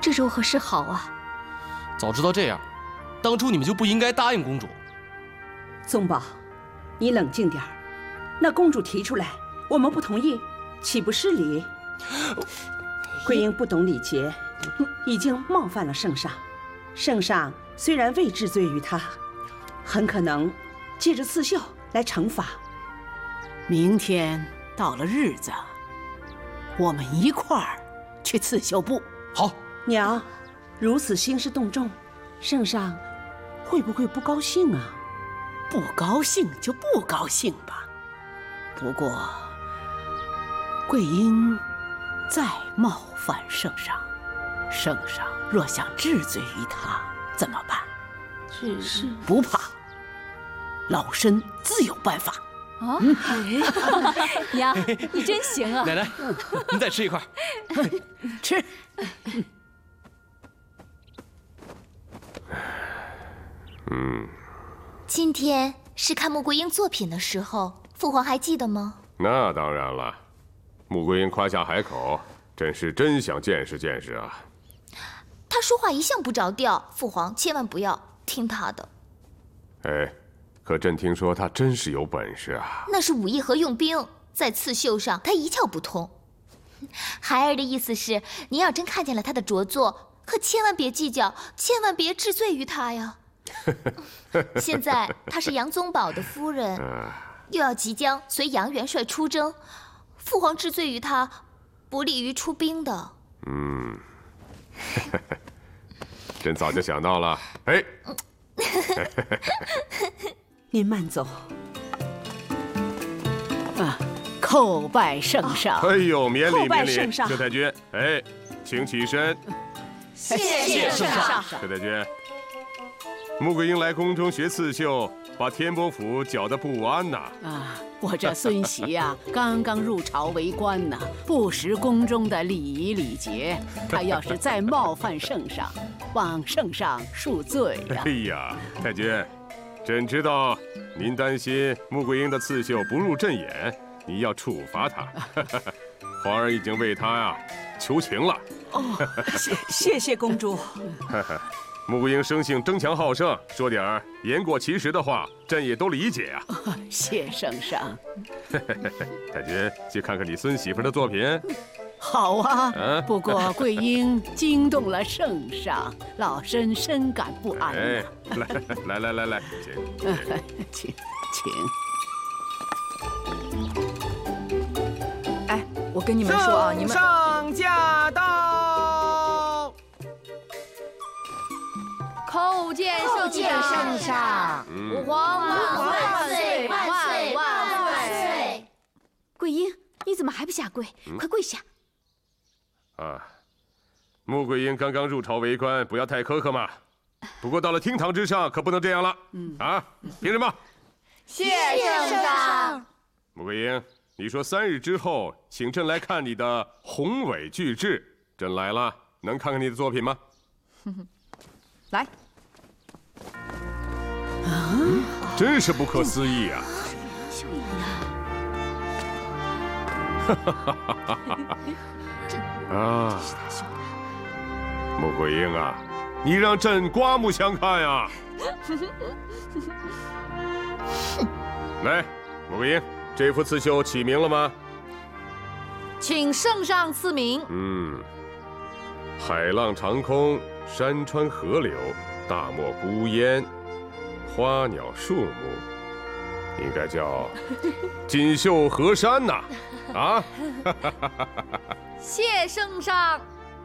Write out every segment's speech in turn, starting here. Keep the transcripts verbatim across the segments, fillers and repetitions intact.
这如何是好啊？ 早知道这样，当初你们就不应该答应公主。 宗宝，你冷静点儿。那公主提出来，我们不同意，岂不失礼？桂英不懂礼节，已经冒犯了圣上。圣上虽然未治罪于她，很可能借着刺绣来惩罚。 明天到了日子，我们一块儿去刺绣部。 好， 娘，如此兴师动众，圣上会不会不高兴啊？ 不高兴就不高兴吧。不过，桂英再冒犯圣上，圣上若想治罪于他，怎么办？ 是是， 不怕，老身自有办法。 啊，娘，你真行啊！ 奶奶，您再吃一块。 吃。 嗯， 今天是看穆桂英作品的时候，父皇还记得吗？ 那当然了，穆桂英夸下海口，朕是真想见识见识啊。 她说话一向不着调，父皇千万不要听她的。 哎，可朕听说她真是有本事啊。 那是武艺和用兵，在刺绣上她一窍不通。孩儿的意思是，您要真看见了她的着作，可千万别计较，千万别治罪于她呀。现在她是杨宗保的夫人，又要即将随杨元帅出征，父皇治罪于她，不利于出兵的。 嗯，朕早就想到了。哎， 您慢走。 啊，叩拜圣上！ 哎呦，免礼免礼， 圣上。 佘太君，哎，请起身。 谢谢圣上。 佘太君，穆桂英来宫中学刺绣，把天波府搅得不安呐。 啊，我这孙媳呀、啊，刚刚入朝为官呢，不识宫中的礼仪礼节。她要是再冒犯圣上，望圣上恕罪呀、啊。 哎呀，太君，朕知道您担心穆桂英的刺绣不入朕眼，你要处罚她。皇儿已经为她呀求情了。 哦，谢谢谢公主。 穆桂英生性争强好胜，说点儿言过其实的话，朕也都理解呀、啊哦。谢圣上。 太君，去看看你孙媳妇的作品。 好啊，啊不过桂英惊动了圣上，老身深感不安、啊。 哎，来来来来来，请， 请请。 哎，我跟你们说啊，你们圣上驾到！ 叩见圣圣上， 吾皇万岁万岁万岁！桂英，你怎么还不下跪？嗯、快跪下！ 啊，穆桂英刚刚入朝为官，不要太苛刻嘛。不过到了厅堂之上，可不能这样了。嗯啊，凭什么？ 谢圣上。 穆桂英，你说三日之后，请朕来看你的宏伟巨制。朕来了，能看看你的作品吗？ 来。 啊，真是不可思议啊！哈哈哈哈哈！啊，穆桂英啊，你让朕刮目相看呀！来，穆桂英，这幅刺绣起名了吗？ 请圣上赐名。 嗯，海浪长空，山川河流，大漠孤烟。花鸟树木，应该叫锦绣河山呐！啊！ 谢圣上。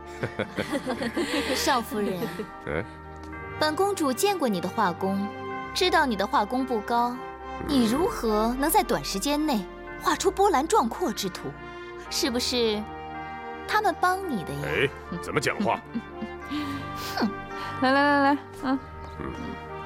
少夫人，本公主见过你的画工，知道你的画工不高，你如何能在短时间内画出波澜壮阔之图？是不是他们帮你的呀？ 哎，怎么讲话？ 哼！来来来来，啊！